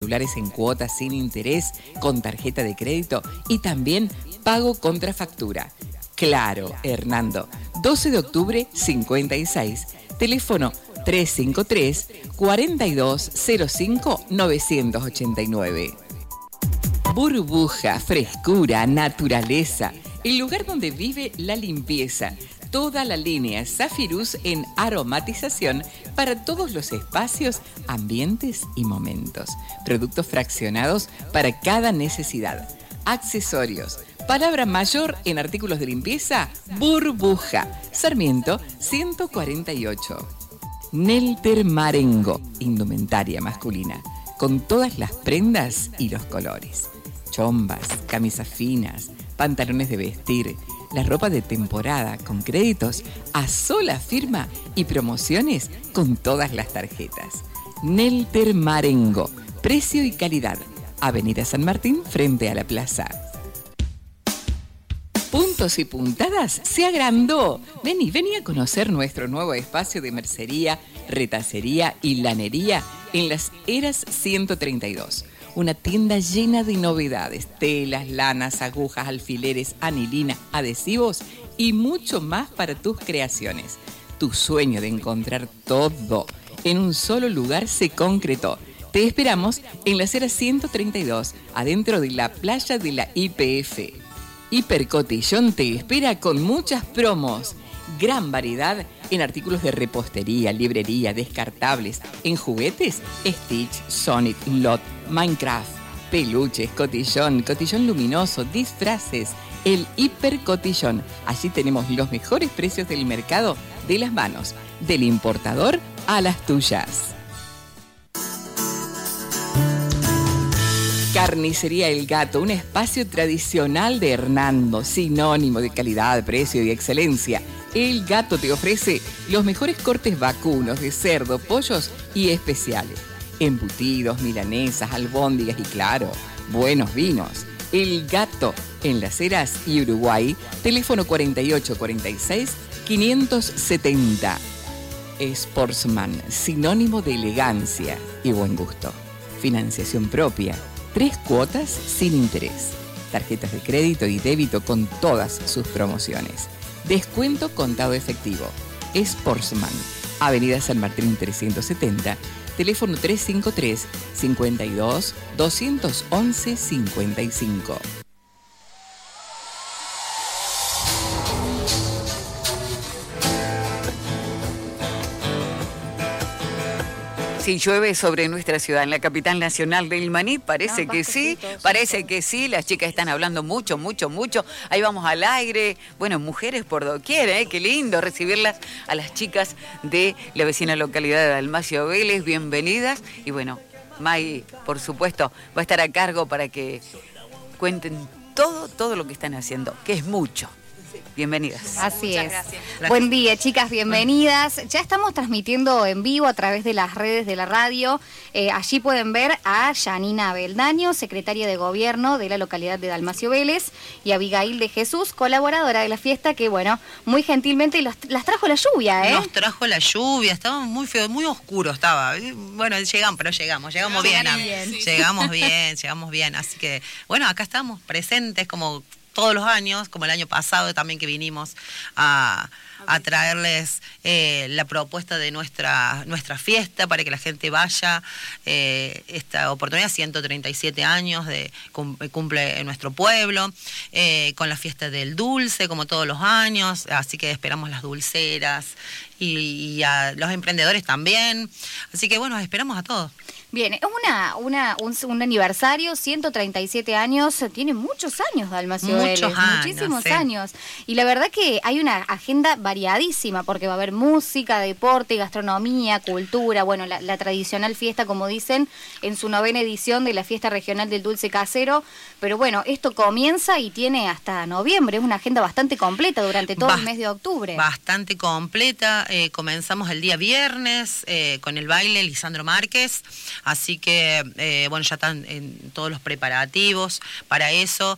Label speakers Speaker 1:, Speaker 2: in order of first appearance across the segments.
Speaker 1: particulares en cuotas sin interés, con tarjeta de crédito y también pago contra factura. Claro, Hernando, 12 de octubre 56, teléfono 353-4205-989. Burbuja, frescura, naturaleza, el lugar donde vive la limpieza. Toda la línea Zafirus en aromatización para todos los espacios, ambientes y momentos. Productos fraccionados para cada necesidad. Accesorios. Palabra mayor en artículos de limpieza, Burbuja. Sarmiento 148. Nelter Marengo, indumentaria masculina, con todas las prendas y los colores. Chombas, camisas finas, pantalones de vestir, la ropa de temporada con créditos a sola firma y promociones con todas las tarjetas. Nelter Marengo, precio y calidad. Avenida San Martín frente a la plaza. Puntos y Puntadas se agrandó. Vení a conocer nuestro nuevo espacio de mercería, retacería y lanería en Las Heras 132. Una tienda llena de novedades, telas, lanas, agujas, alfileres, anilina, adhesivos y mucho más para tus creaciones. Tu sueño de encontrar todo en un solo lugar se concretó. Te esperamos en Las Heras 132, adentro de la playa de la YPF. Hipercotillón te espera con muchas promos. Gran variedad en artículos de repostería, librería, descartables, en juguetes, Stitch, Sonic, Lot, Minecraft, peluches, cotillón luminoso, disfraces, el Hipercotillón. Allí tenemos los mejores precios del mercado de las manos, del importador a las tuyas. Carnicería El Gato, un espacio tradicional de Hernando, sinónimo de calidad, precio y excelencia. El Gato te ofrece los mejores cortes vacunos de cerdo, pollos y especiales. Embutidos, milanesas, albóndigas y claro, buenos vinos. El Gato, en Las Heras y Uruguay, teléfono 4846-570. Sportsman, sinónimo de elegancia y buen gusto. Financiación propia, 3 cuotas sin interés. Tarjetas de crédito y débito con todas sus promociones. Descuento contado efectivo. Sportsman, Avenida San Martín 370, teléfono 353 52 211 55. Si llueve sobre nuestra ciudad, en la capital nacional del maní, parece que sí, las chicas están hablando mucho. Ahí vamos al aire, bueno, mujeres por doquier, qué lindo recibirlas a las chicas de la vecina localidad de Dalmacio Vélez, bienvenidas. Y bueno, May, por supuesto, va a estar a cargo para que cuenten todo lo que están haciendo, que es mucho. Bienvenidas.
Speaker 2: Así es.
Speaker 3: Gracias.
Speaker 2: Buen día, chicas, bienvenidas. Ya estamos transmitiendo en vivo a través de las redes de la radio. Allí pueden ver a Yanina Beldaño, secretaria de Gobierno de la localidad de Dalmacio Vélez, y Abigail de Jesús, colaboradora de la fiesta, que bueno, muy gentilmente las trajo la lluvia, ¿eh?
Speaker 3: Nos trajo la lluvia, estaba muy feo, muy oscuro estaba. Bueno, llegamos bien. Llegamos bien. Así que, bueno, acá estamos presentes como todos los años, como el año pasado también que vinimos a traerles la propuesta de nuestra fiesta para que la gente vaya. Esta oportunidad, 137 años cumple en nuestro pueblo, con la fiesta del dulce, como todos los años, así que esperamos las dulceras y a los emprendedores también. Así que bueno, esperamos a todos.
Speaker 2: Bien, es un aniversario, 137 años, tiene muchos años Dalmacio Vélez, muchísimos años. Y la verdad que hay una agenda variadísima, porque va a haber música, deporte, gastronomía, cultura, bueno, la tradicional fiesta, como dicen, en su 9ª edición de la Fiesta Regional del Dulce Casero. Pero bueno, esto comienza y tiene hasta noviembre, es una agenda bastante completa durante todo el mes de octubre.
Speaker 3: Bastante completa, comenzamos el día viernes con el baile Lisandro Márquez. Así que, bueno, ya están en todos los preparativos para eso.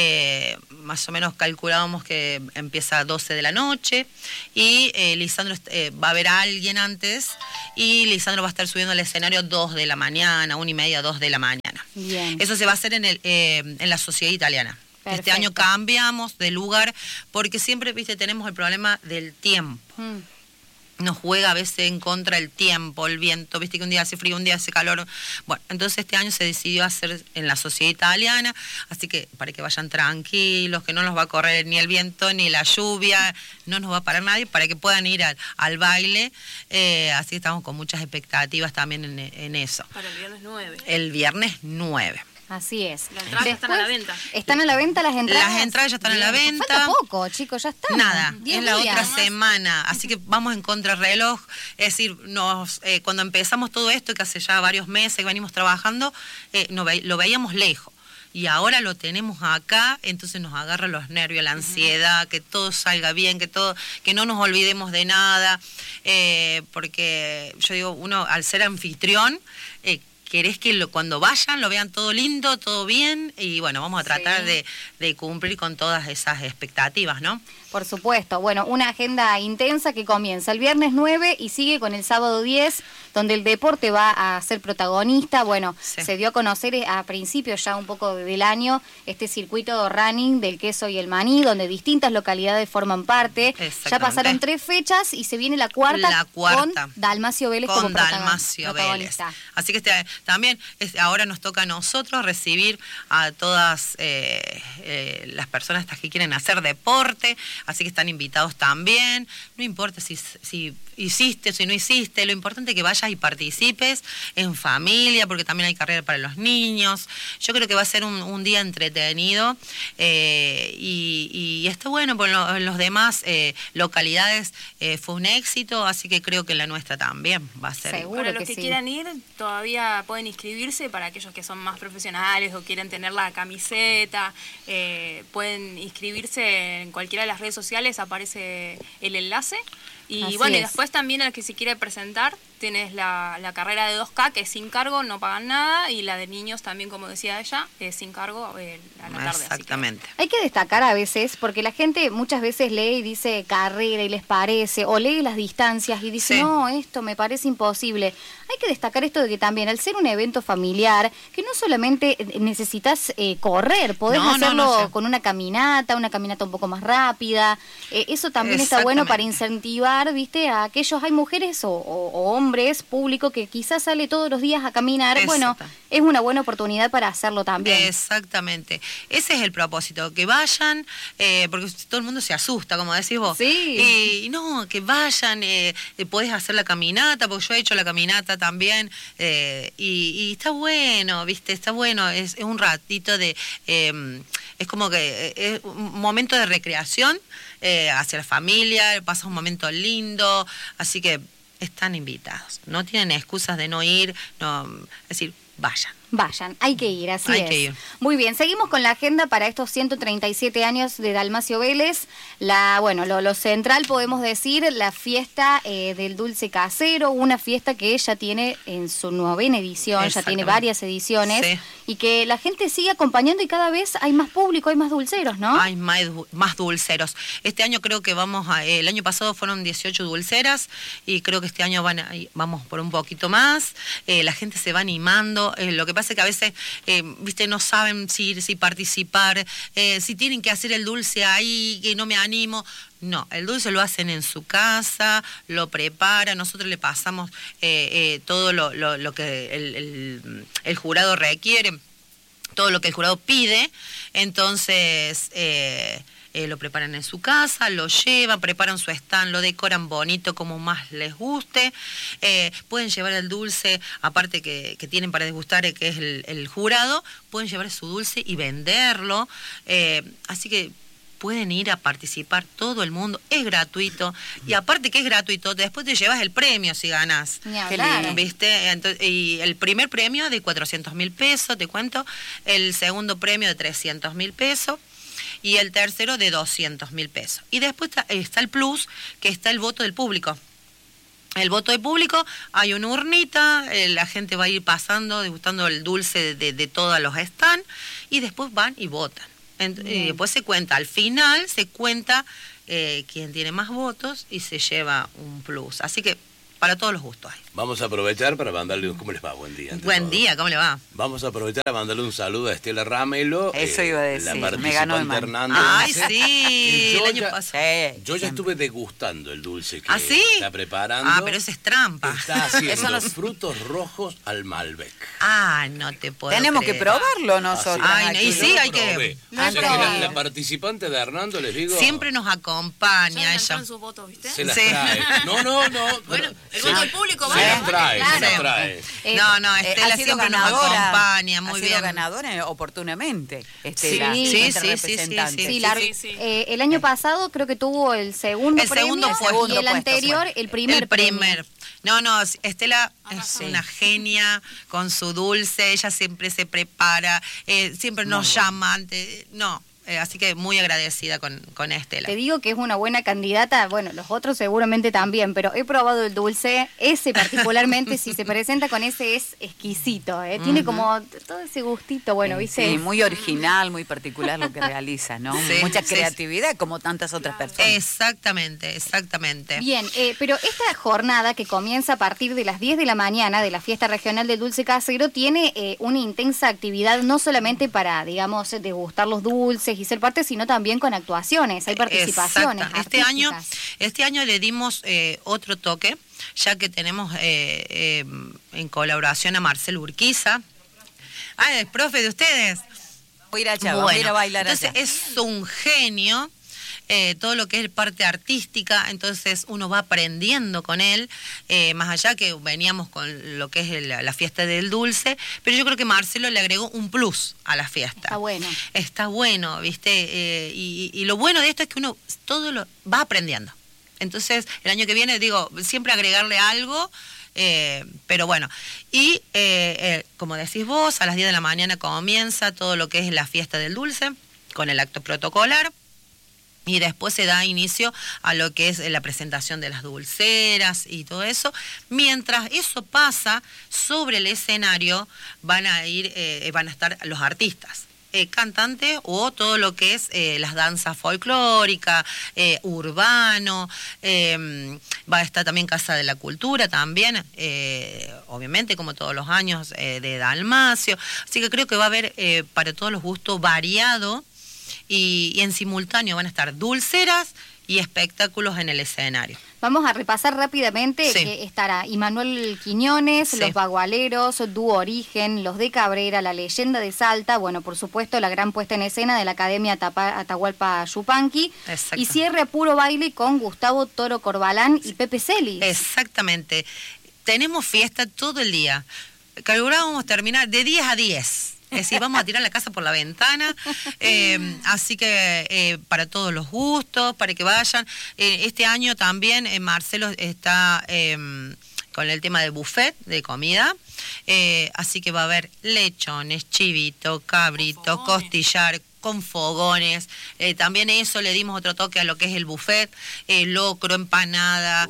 Speaker 3: Más o menos calculábamos que empieza a 12 de la noche y Lisandro va a ver a alguien antes y Lisandro va a estar subiendo al escenario 2 de la mañana, 1:30, 2 de la mañana.
Speaker 2: Bien.
Speaker 3: Eso se va a hacer en la Sociedad Italiana.
Speaker 2: Perfecto.
Speaker 3: Este año cambiamos de lugar porque siempre, viste, tenemos el problema del tiempo. Nos juega a veces en contra el tiempo, el viento, viste que un día hace frío, un día hace calor. Bueno, entonces este año se decidió hacer en la Sociedad Italiana, así que para que vayan tranquilos, que no nos va a correr ni el viento ni la lluvia, no nos va a parar nadie, para que puedan ir al baile. Así que estamos con muchas expectativas también en eso.
Speaker 4: Para el viernes 9.
Speaker 3: El viernes 9.
Speaker 2: Así es.
Speaker 4: Las entradas ya están a la venta.
Speaker 2: ¿Están a la venta las entradas?
Speaker 3: Las entradas ya están a la venta.
Speaker 2: Falta poco, chicos, ya están.
Speaker 3: Nada,
Speaker 2: 10
Speaker 3: es la
Speaker 2: días.
Speaker 3: otra semana, así que vamos en contrarreloj. Es decir, cuando empezamos todo esto, que hace ya varios meses que venimos trabajando, lo veíamos lejos. Y ahora lo tenemos acá, entonces nos agarra los nervios, la ansiedad, que todo salga bien, que no nos olvidemos de nada, porque yo digo, uno al ser anfitrión, querés que cuando vayan lo vean todo lindo, todo bien, y bueno, vamos a tratar de cumplir con todas esas expectativas, ¿no?
Speaker 2: Por supuesto. Bueno, una agenda intensa que comienza el viernes 9 y sigue con el sábado 10, donde el deporte va a ser protagonista. Bueno, se dio a conocer a principios ya un poco del año este circuito running del queso y el maní, donde distintas localidades forman parte. Ya pasaron 3 fechas y se viene la cuarta con Dalmacio Vélez como protagonista.
Speaker 3: Así que también ahora nos toca a nosotros recibir a todas las personas estas que quieren hacer deporte. Así que están invitados también. No importa si hiciste o si no hiciste, lo importante es que vayas y participes en familia, porque también hay carrera para los niños. Yo creo que va a ser un día entretenido y está bueno, porque en los demás localidades fue un éxito, así que creo que la nuestra también va a ser.
Speaker 2: Seguro
Speaker 4: para los que quieran ir, todavía pueden inscribirse. Para aquellos que son más profesionales o quieren tener la camiseta, pueden inscribirse en cualquiera de las redes sociales, aparece el enlace. Y
Speaker 2: Así
Speaker 4: bueno,
Speaker 2: es.
Speaker 4: y después también el que se quiere presentar, tienes la carrera de 2K, que es sin cargo, no pagan nada, y la de niños también, como decía ella, es sin cargo a la tarde.
Speaker 3: Exactamente.
Speaker 2: Hay que destacar a veces, porque la gente muchas veces lee y dice carrera y les parece, o lee las distancias y dice, no, esto me parece imposible. Hay que destacar esto de que también, al ser un evento familiar, que no solamente necesitas correr, podés hacerlo con una caminata un poco más rápida. Eso también está bueno para incentivar, ¿viste? A aquellos, hay mujeres o hombres, público, que quizás sale todos los días a caminar. Bueno, es una buena oportunidad para hacerlo también.
Speaker 3: Exactamente. Ese es el propósito, que vayan, porque todo el mundo se asusta, como decís vos.
Speaker 2: Sí.
Speaker 3: Y no, que vayan, podés hacer la caminata, porque yo he hecho la caminata también, y está bueno, ¿viste? Está bueno, es un ratito es como que es un momento de recreación hacia la familia, pasas un momento lindo, así que están invitados. No tienen excusas de no ir, es decir, vayan.
Speaker 2: Vayan, hay que ir, así
Speaker 3: Hay
Speaker 2: es.
Speaker 3: que ir.
Speaker 2: Muy bien, seguimos con la agenda para estos 137 años de Dalmacio Vélez. Lo central, podemos decir, la fiesta del dulce casero, una fiesta que ya tiene en su 9ª edición, ya tiene varias ediciones, y que la gente sigue acompañando y cada vez hay más público, hay más dulceros, ¿no?
Speaker 3: Hay más dulceros. Este año creo que el año pasado fueron 18 dulceras y creo que este año vamos por un poquito más. La gente se va animando. Lo que pasa es que a veces, viste, no saben si participar, si tienen que hacer el dulce ahí, que no me animo. No, el dulce lo hacen en su casa, lo preparan, nosotros le pasamos todo lo que el jurado requiere, todo lo que el jurado pide, entonces lo preparan en su casa, lo llevan, preparan su stand, lo decoran bonito como más les guste, pueden llevar el dulce, aparte que tienen para degustar, que es el jurado, pueden llevar su dulce y venderlo, así que pueden ir a participar todo el mundo, es gratuito, y aparte que es gratuito, después te llevas el premio si ganás. ¿Viste? Entonces, y el primer premio de 400.000 pesos, te cuento, el segundo premio de 300.000 pesos, y el tercero de 200.000 pesos. Y después está el plus, que está el voto del público. El voto del público, hay una urnita, la gente va a ir pasando, degustando el dulce de todos los stands, y después van y votan. Y después se cuenta, al final se cuenta quién tiene más votos y se lleva un plus. Así que para todos los gustos.
Speaker 5: Vamos a aprovechar para mandarle un... ¿Cómo les va? Buen día.
Speaker 3: Buen día, ¿cómo le va?
Speaker 5: Vamos a aprovechar para mandarle un saludo a Estela Ramelo.
Speaker 1: Eso iba a decir,
Speaker 5: me ganó Hernández.
Speaker 3: Ay, sí, el año pasado.
Speaker 5: Yo ya estuve degustando el dulce que está preparando.
Speaker 3: Ah, pero eso es trampa.
Speaker 5: Está haciendo frutos rojos al Malbec.
Speaker 3: Ah, no te puedo
Speaker 1: Tenemos
Speaker 3: creer.
Speaker 1: que probarlo nosotros.
Speaker 3: Ay, y sí, hay que...
Speaker 5: La participante de Hernando, les digo...
Speaker 3: Siempre nos acompaña
Speaker 4: ella.
Speaker 3: En
Speaker 4: su voto, ¿viste?
Speaker 5: Se las trae. No.
Speaker 4: Bueno, el voto del público va.
Speaker 5: Se las trae, se las trae.
Speaker 3: No, Estela siempre nos acompaña muy bien.
Speaker 1: Ha sido ganadora oportunamente, Estela.
Speaker 3: Sí.
Speaker 2: El año pasado creo que tuvo el segundo premio y el anterior el primer premio.
Speaker 3: No, Estela es una genia con su dulce, ella siempre se prepara, siempre nos llama. Así que muy agradecida con Estela.
Speaker 2: Te digo que es una buena candidata, bueno, los otros seguramente también, pero he probado el dulce, ese particularmente, si se presenta con ese es exquisito, tiene como todo ese gustito, bueno, ¿viste?
Speaker 1: Sí, muy original, muy particular lo que realiza, ¿no? Mucha creatividad como tantas otras personas.
Speaker 3: Exactamente.
Speaker 2: Bien, pero esta jornada que comienza a partir de las 10 de la mañana de la Fiesta Regional del Dulce Casero tiene una intensa actividad, no solamente para, digamos, degustar los dulces y ser parte, sino también con actuaciones, hay participaciones.
Speaker 3: Este año le dimos otro toque, ya que tenemos en colaboración a Marcelo Urquiza. Es profe de ustedes.
Speaker 1: Voy a ir allá, voy a ir a bailar
Speaker 3: entonces
Speaker 1: allá.
Speaker 3: Es un genio. Todo lo que es parte artística, entonces uno va aprendiendo con él, más allá que veníamos con lo que es la fiesta del dulce, pero yo creo que Marcelo le agregó un plus a la fiesta. Está bueno, ¿viste? Y lo bueno de esto es que uno todo lo va aprendiendo. Entonces, el año que viene, siempre agregarle algo, pero bueno. Y como decís vos, a las 10 de la mañana comienza todo lo que es la fiesta del dulce, con el acto protocolar. Y después se da inicio a lo que es la presentación de las dulceras y todo eso. Mientras eso pasa, sobre el escenario van a estar los artistas. Cantantes o todo lo que es las danzas folclóricas, urbano, va a estar también Casa de la Cultura también, obviamente como todos los años de Dalmacio. Así que creo que va a haber para todos los gustos variado. Y en simultáneo van a estar dulceras y espectáculos en el escenario.
Speaker 2: Vamos a repasar rápidamente que estará Immanuel Quiñones, Los Bagualeros, Dúo Origen, Los de Cabrera, La Leyenda de Salta, bueno, por supuesto, la gran puesta en escena de la Academia Atahualpa Yupanqui, y cierre a puro baile con Gustavo Toro Corbalán y Pepe Celis.
Speaker 3: Exactamente. Tenemos fiesta todo el día. Calculábamos terminar de 10 a 10. Es decir, vamos a tirar la casa por la ventana, así que para todos los gustos, para que vayan. Este año también Marcelo está con el tema del buffet de comida, así que va a haber lechones, chivito, cabrito, costillar, con fogones, también eso le dimos otro toque a lo que es el buffet, locro, empanada,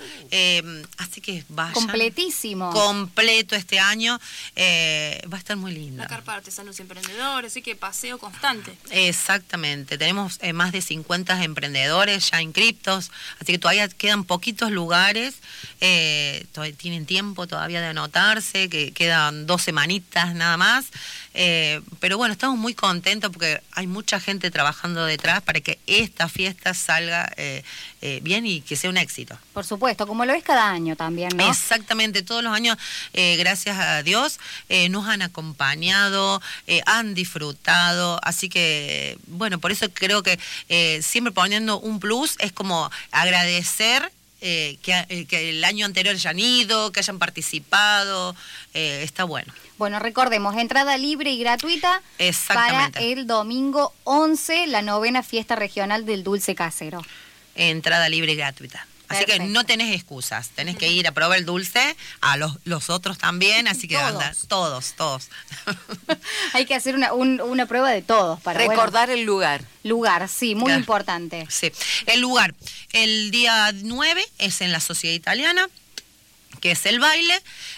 Speaker 3: así que vayan.
Speaker 2: Completísimo.
Speaker 3: Completo este año, va a estar muy lindo.
Speaker 4: La carpa de artesanos y emprendedores, así que paseo constante.
Speaker 3: Exactamente, tenemos más de 50 emprendedores ya inscriptos, así que todavía quedan poquitos lugares, todavía tienen tiempo todavía de anotarse, que quedan 2 semanitas nada más, pero bueno, estamos muy contentos porque hay mucha gente trabajando detrás para que esta fiesta salga bien y que sea un éxito.
Speaker 2: Por supuesto, como lo es cada año también, ¿no?
Speaker 3: Exactamente, todos los años, gracias a Dios, nos han acompañado, han disfrutado, así que, bueno, por eso creo que siempre poniendo un plus es como agradecer que el año anterior hayan ido, que hayan participado, está bueno.
Speaker 2: Bueno, recordemos, entrada libre y gratuita para el domingo 11, la 9ª Fiesta Regional del Dulce Casero.
Speaker 3: Entrada libre y gratuita. Así que no tenés excusas, tenés que ir a probar el dulce, a los otros también, así que anda, todos.
Speaker 2: Hay que hacer una prueba de todos para
Speaker 1: recordar el lugar.
Speaker 2: Lugar, sí, muy importante.
Speaker 3: Sí, el lugar, el día 9 es en la Sociedad Italiana, que es el baile.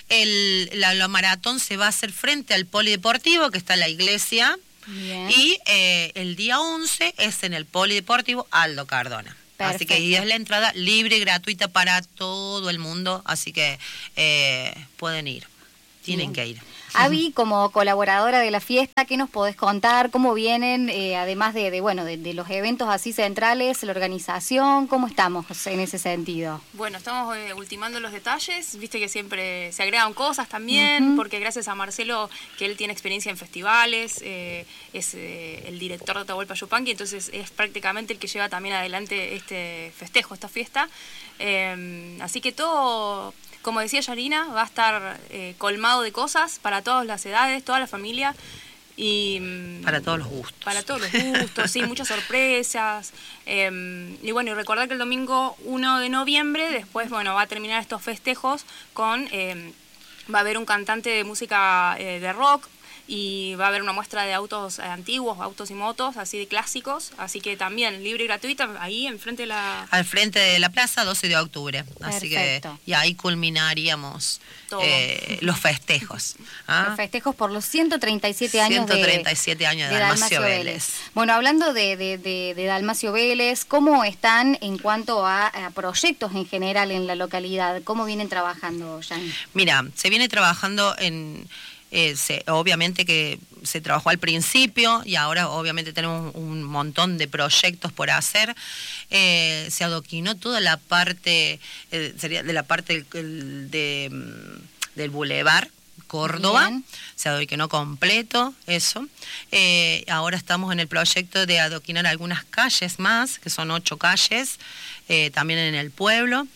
Speaker 3: La maratón se va a hacer frente al polideportivo, que está en la iglesia.
Speaker 2: Bien.
Speaker 3: Y el día 11 es en el polideportivo Aldo Cardona.
Speaker 2: Perfecto.
Speaker 3: Así que y es la entrada libre y gratuita para todo el mundo, así que pueden ir, tienen que ir.
Speaker 2: Avi, como colaboradora de la fiesta, ¿qué nos podés contar? ¿Cómo vienen, además de los eventos así centrales, la organización? ¿Cómo estamos en ese sentido?
Speaker 4: Bueno, estamos ultimando los detalles, viste que siempre se agregan cosas también, porque gracias a Marcelo, que él tiene experiencia en festivales, es el director de Atahualpa Yupanqui, entonces es prácticamente el que lleva también adelante este festejo, esta fiesta. Así que todo... Como decía Yarina, va a estar colmado de cosas para todas las edades, toda la familia. Y
Speaker 3: para todos los gustos.
Speaker 4: Para todos los gustos, sí, muchas sorpresas. Y bueno, y recordar que el domingo 1 de noviembre, después, bueno, va a terminar estos festejos con... va a haber un cantante de música de rock, y va a haber una muestra de autos antiguos, autos y motos, así de clásicos, así que también libre y gratuita, ahí enfrente de la...
Speaker 3: Al frente de la plaza, 12 de octubre, así
Speaker 2: Perfecto.
Speaker 3: que y ahí culminaríamos los festejos.
Speaker 2: Los festejos por los 137 años
Speaker 3: 137 años de Dalmacio Vélez.
Speaker 2: Bueno, hablando de Dalmacio Vélez, ¿cómo están en cuanto a proyectos en general en la localidad? ¿Cómo vienen trabajando, Jan?
Speaker 3: Mira, se viene trabajando en... obviamente que se trabajó al principio y ahora obviamente tenemos un montón de proyectos por hacer. Se adoquinó toda la parte, sería de la parte del Boulevard Córdoba. Bien. Se adoquinó completo eso. Ahora estamos en el proyecto de adoquinar algunas calles más, que son 8 calles, también en el pueblo.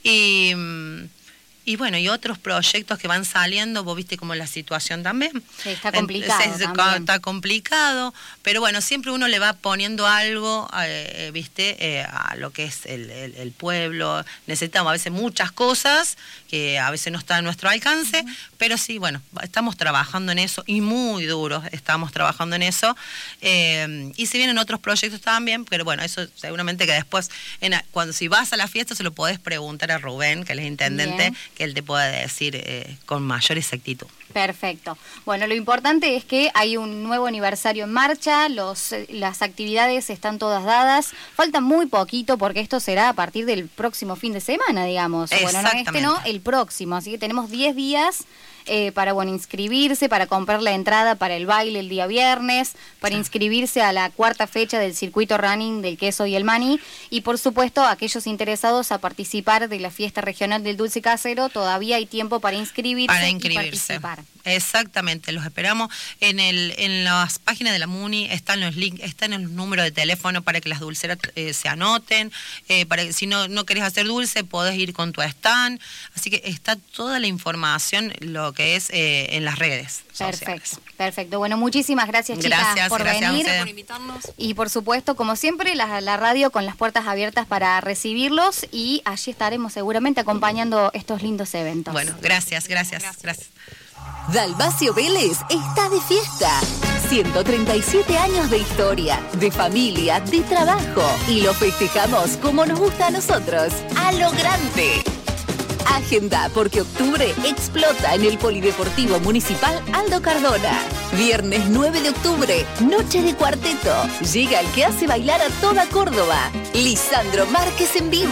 Speaker 3: Y bueno, y otros proyectos que van saliendo, vos viste como la situación también.
Speaker 2: Sí, está complicado
Speaker 3: Está complicado, pero bueno, siempre uno le va poniendo algo, viste, a lo que es el pueblo. Necesitamos a veces muchas cosas que a veces no están a nuestro alcance, pero sí, bueno, estamos trabajando en eso, y muy duros estamos trabajando en eso. Y se vienen otros proyectos también, pero bueno, eso seguramente que después, cuando si vas a la fiesta, se lo podés preguntar a Rubén, que él es intendente, bien, que él te pueda decir con mayor exactitud.
Speaker 2: Perfecto. Bueno, lo importante es que hay un nuevo aniversario en marcha, las actividades están todas dadas, falta muy poquito porque esto será a partir del próximo fin de semana, digamos. Bueno, no el próximo, así que tenemos 10 días para inscribirse, para comprar la entrada para el baile el día viernes, para inscribirse a la 4ª fecha del circuito running del queso y el maní, y por supuesto aquellos interesados a participar de la fiesta regional del dulce casero, todavía hay tiempo para inscribirse. Y participar.
Speaker 3: Exactamente, los esperamos en las páginas de la MUNI, están los links, están los números de teléfono para que las dulceras se anoten, para que si no querés hacer dulce podés ir con tu stand, así que está toda la información, lo que es en las redes sociales.
Speaker 2: Perfecto. Bueno, muchísimas gracias, chicas, por venir,
Speaker 4: por invitarnos.
Speaker 2: Y por supuesto, como siempre, la radio con las puertas abiertas para recibirlos, y allí estaremos seguramente acompañando estos lindos eventos.
Speaker 3: Bueno, gracias.
Speaker 6: Dalmacio Vélez está de fiesta. 137 años de historia, de familia, de trabajo, y lo festejamos como nos gusta a nosotros, a lo grande. Agenda, porque octubre explota en el Polideportivo Municipal Aldo Cardona. Viernes 9 de octubre, noche de cuarteto. Llega el que hace bailar a toda Córdoba, Lisandro Márquez en vivo.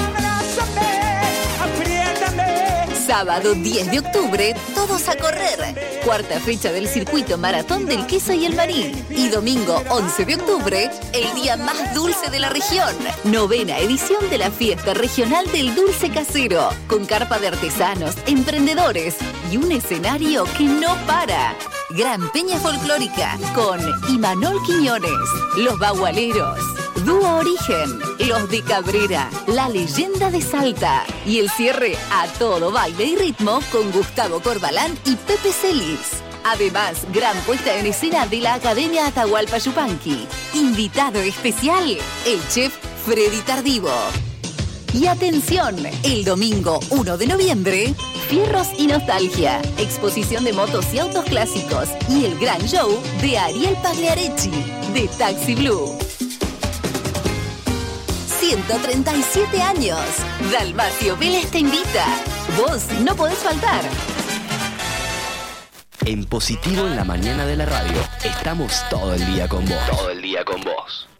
Speaker 6: Sábado 10 de octubre, todos a correr. 4ª fecha del circuito maratón del queso y el maní. Y domingo 11 de octubre, el día más dulce de la región. 9ª edición de la fiesta regional del dulce casero. Con carpa de artesanos, emprendedores y un escenario que no para. Gran peña folclórica con Imanol Quiñones, Los Bagualeros, Dúo Origen, Los de Cabrera, La Leyenda de Salta, y el cierre a todo baile y ritmo con Gustavo Corbalán y Pepe Celis. Además, gran puesta en escena de la Academia Atahualpa Yupanqui. Invitado especial, el chef Freddy Tardivo. Y atención, el domingo 1 de noviembre, Fierros y Nostalgia, exposición de motos y autos clásicos, y el gran show de Ariel Pagliarecci, de Taxi Blue. 137 años. Dalmacio Vélez te invita. Vos no podés faltar.
Speaker 7: En Positivo en la mañana de la radio, estamos todo el día con vos. Todo el día con vos.